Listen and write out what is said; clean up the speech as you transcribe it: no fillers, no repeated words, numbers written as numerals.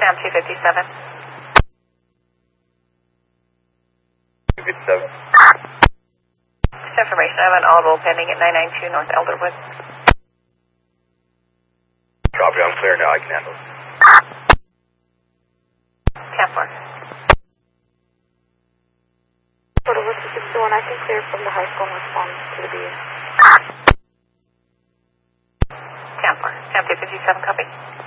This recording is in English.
Sam 257. 257. Information, I have an audible pending at 992 North Elderwood. Copy, I'm clear now, I can handle it. 10-4. Port of 61, I can clear from the high school and respond to the BU. 10-4. Sam 257, copy.